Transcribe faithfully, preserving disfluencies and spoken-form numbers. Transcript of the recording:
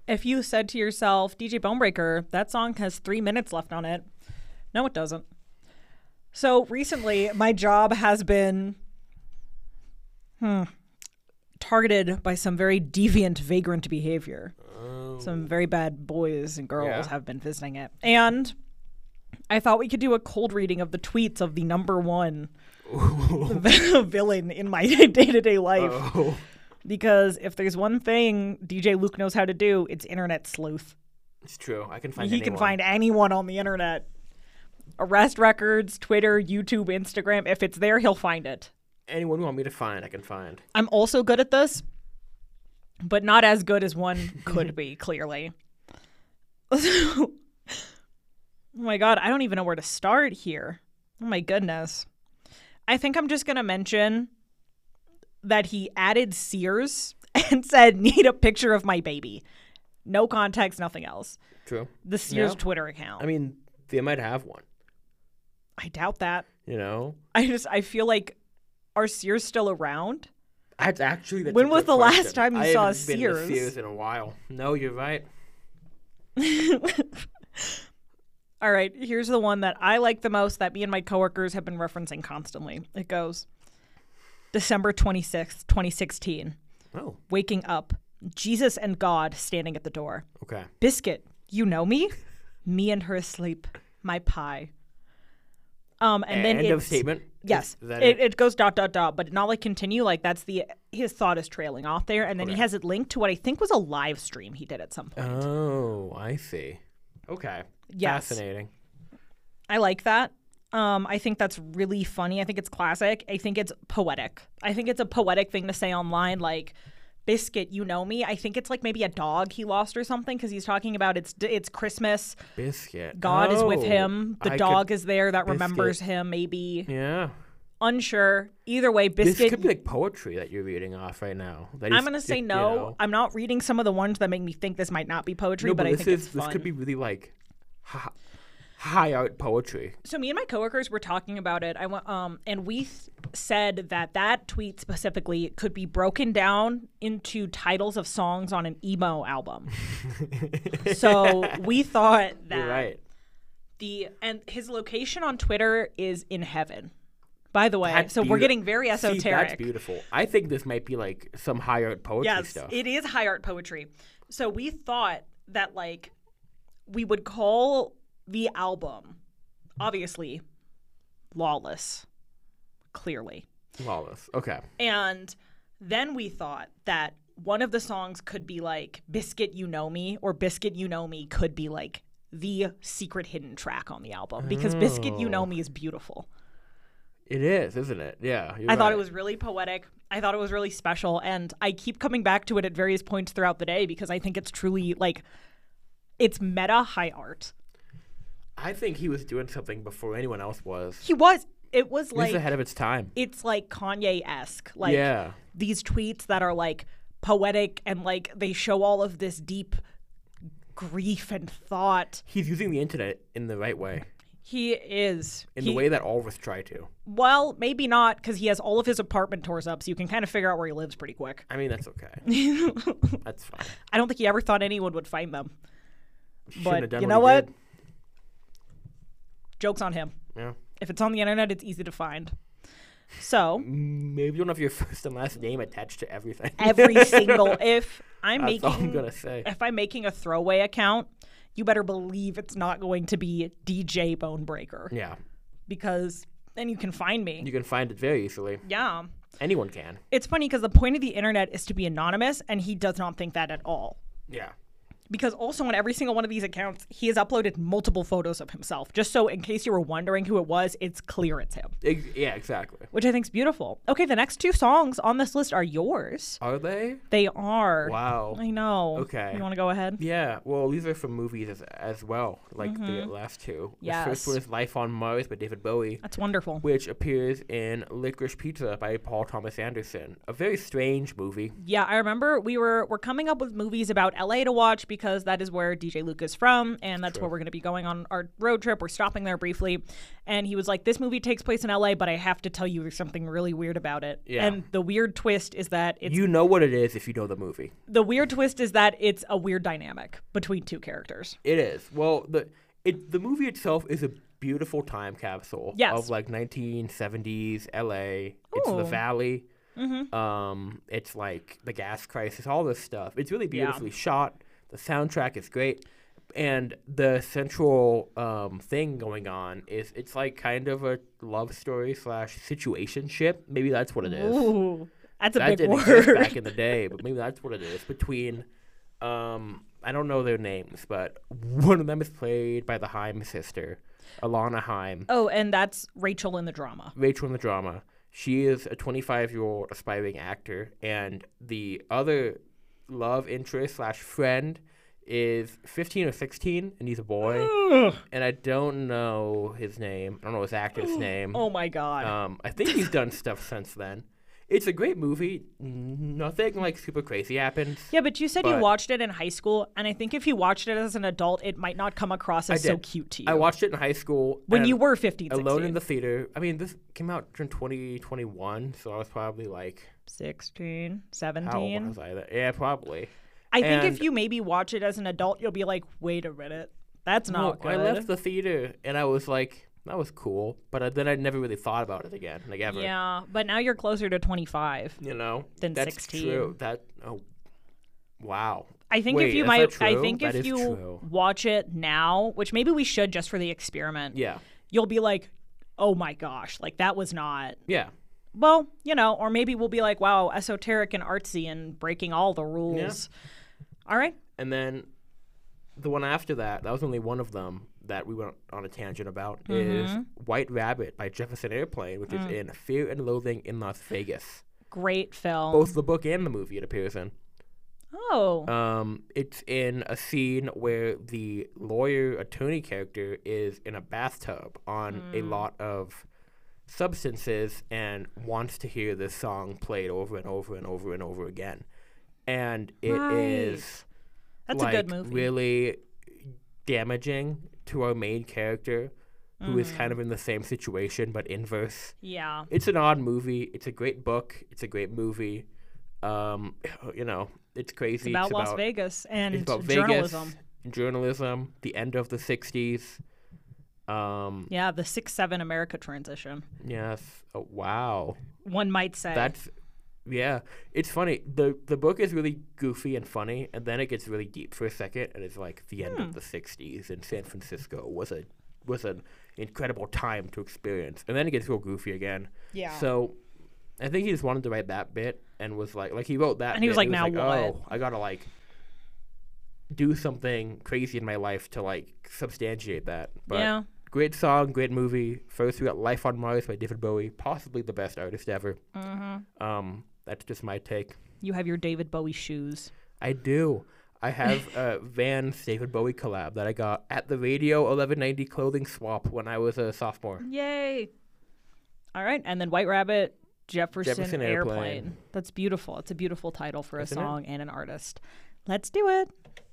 If you said to yourself, D J Bonebreaker, that song has three minutes left on it. No, it doesn't. So recently, my job has been hmm, targeted by some very deviant, vagrant behavior. Oh. Some very bad boys and girls yeah. have been visiting it. And I thought we could do a cold reading of the tweets of the number one villain in my day-to-day life. Oh. Because if there's one thing D J Luke knows how to do, it's internet sleuth. It's true. I can find he anyone. can find anyone on the internet. Arrest records, Twitter, YouTube, Instagram. If it's there, he'll find it. Anyone you want me to find, I can find. I'm also good at this, but not as good as one could be, clearly. Oh my God, I don't even know where to start here. Oh my goodness. I think I'm just going to mention that he added Sears and said, need a picture of my baby. No context, nothing else. True. The Sears yeah. Twitter account. I mean, they might have one. I doubt that. You know? I just, I feel like, are Sears still around? That's actually, that's when was the question. last time you I saw haven't Sears? Been to Sears in a while. No, you're right. All right, here's the one that I like the most that me and my coworkers have been referencing constantly. It goes, December twenty-sixth, twenty sixteen. Oh. Waking up. Jesus and God standing at the door. Okay. Biscuit, you know me? Me and her asleep. My pie. Um, and then end it's, of statement. Yes, Is that it, it? it goes dot dot dot, but not like continue. Like that's the his thought is trailing off there, and then Okay. he has it linked to what I think was a live stream he did at some point. Oh, I see. Okay. Yes. Fascinating. I like that. Um, I think that's really funny. I think it's classic. I think it's poetic. I think it's a poetic thing to say online, like, Biscuit, you know me. I think it's like maybe a dog he lost or something because he's talking about it's it's Christmas. Biscuit. God oh, is with him. The I dog could, is there that Biscuit. remembers him, maybe. Yeah. Unsure. Either way, Biscuit. This could be like poetry that you're reading off right now. That I'm is- going to say you no. know. I'm not reading some of the ones that make me think this might not be poetry, No, but, but I this think is it's this fun. could be really like high, high art poetry. So me and my coworkers were talking about it. I went, um, and we th- said that that tweet specifically could be broken down into titles of songs on an emo album. So we thought that You're right. the and his location on Twitter is in heaven. By the way, That's so we're beauti- getting very esoteric. See, that's beautiful. I think this might be like some high art poetry Yes, stuff. it is high art poetry. So we thought that like we would call the album obviously Lawless, clearly. Lawless. Okay. And then we thought that one of the songs could be like Biscuit You Know Me, or Biscuit You Know Me could be like the secret hidden track on the album because Biscuit You Know Oh. Me is beautiful. It is, isn't it? Yeah. You're I thought right. it was really poetic. I thought it was really special. And I keep coming back to it at various points throughout the day because I think it's truly like, it's meta high art. I think he was doing something before anyone else was. He was. It was He like, was ahead of its time. it's like Kanye-esque. Like yeah. these tweets that are like poetic and like they show all of this deep grief and thought. He's using the internet in the right way. He is. In he, the way that all of us try to. Well, maybe not because he has all of his apartment tours up, so you can kind of figure out where he lives pretty quick. I mean, that's okay. That's fine. I don't think he ever thought anyone would find them. Shouldn't But have done you what know he what? did. Joke's on him. Yeah. If it's on the internet, it's easy to find. So Maybe you don't have your first and last name attached to everything. every single if I'm That's all I'm making gonna say. if I'm making a throwaway account, you better believe it's not going to be D J Bonebreaker Yeah. because then you can find me. You can find it very easily. Yeah. Anyone can. It's funny because the point of the internet is to be anonymous, and he does not think that at all. Yeah. Because also on every single one of these accounts, he has uploaded multiple photos of himself. Just so in case you were wondering who it was, it's clear it's him. Ex- yeah, exactly. Which I think is beautiful. Okay, the next two songs on this list are yours. Are they? They are. Wow. I know. Okay. You want to go ahead? Yeah, well, these are from movies as, as well, like the last two. Yes. The first one is Life on Mars by David Bowie, That's wonderful. which appears in Licorice Pizza by Paul Thomas Anderson. A very strange movie. Yeah, I remember we were we're coming up with movies about L A to watch because because that is where D J Luke is from, and that's True. where we're going to be going on our road trip. We're stopping there briefly. And he was like, this movie takes place in L A, but I have to tell you something really weird about it. Yeah. And the weird twist is that it's You know what it is if you know the movie. the weird twist is that it's a weird dynamic between two characters. It is. Well, the it the movie itself is a beautiful time capsule Yes. of like nineteen seventies L A. It's the Ooh. Valley. Mm-hmm. Um, it's like the gas crisis, all this stuff. It's really Yeah. beautifully shot. The soundtrack is great. And the central um, thing going on is it's like kind of a love story slash situationship. Maybe that's what it is. Ooh, that's a that big didn't word. exist back in the day, but maybe that's what it is. Between, um, I don't know their names, but one of them is played by the Haim sister, Alana Haim. Oh, and that's Rachel in the drama. Rachel in the drama. She is a twenty-five-year-old aspiring actor, and the other love interest slash friend is fifteen or sixteen, and he's a boy. And I don't know his name. I don't know his actor's name. Oh my god. Um, I think he's done stuff since then. It's a great movie. Nothing like super crazy happens. Yeah, but you said you but- watched it in high school, and I think if you watched it as an adult, it might not come across as I so did. cute to you. I watched it in high school. when and you were fifteen, alone sixteen. in the theater. I mean, this came out in twenty twenty-one, so I was probably like, sixteen, how old seventeen. was I? Then? Yeah, probably. I think if And- you maybe watch it as an adult, you'll be like, wait a minute. That's not Well, good. I left the theater and I was like, that was cool, but I, then I never really thought about it again, like ever. Yeah, but now you're closer to twenty-five. You know, Than that's sixteen. true. That oh, wow. I think Wait, if you is might, that I true? think That if is you true. watch it now, which maybe we should just for the experiment, Yeah, you'll be like, oh my gosh, like that was not. yeah. Well, you know, or maybe we'll be like, wow, esoteric and artsy and breaking all the rules. All right. And then the one after that, that was only one of them that we went on a tangent about, is Mm-hmm. White Rabbit by Jefferson Airplane, which Mm. is in Fear and Loathing in Las Vegas. Great film. Both the book and the movie it appears in. Oh. Um, it's in a scene where the lawyer attorney character is in a bathtub on Mm. a lot of substances and wants to hear this song played over and over and over and over again. And it is Right. That's like a good movie. really damaging to our main character, who is Mm. kind of in the same situation but inverse. Yeah. It's an odd movie. It's a great book. It's a great movie. Um, you know, it's crazy. It's about Las Vegas and it's about journalism. Vegas, journalism, the end of the sixties. Um, Yeah, the six seven America transition, yes. Oh, wow. one might say. That's yeah. It's funny. the The book is really goofy and funny, and then it gets really deep for a second, and it's like the end Hmm. of the sixties in San Francisco was a was an incredible time to experience, and then it gets real goofy again. yeah. So I think he just wanted to write that bit and was like, like he wrote that, And he was bit, like, "Now what?" Oh, I gotta like do something crazy in my life to like substantiate that. But yeah. great song, great movie. First, we got Life on Mars by David Bowie, possibly the best artist ever. Mm-hmm. Um, that's just my take. You have your David Bowie shoes. I do. I have a Vans David Bowie collab that I got at the Radio eleven ninety clothing swap when I was a sophomore. Yay. All right. And then White Rabbit, Jefferson, Jefferson Airplane. Airplane. That's beautiful. It's a beautiful title for Isn't a it? song and an artist. Let's do it.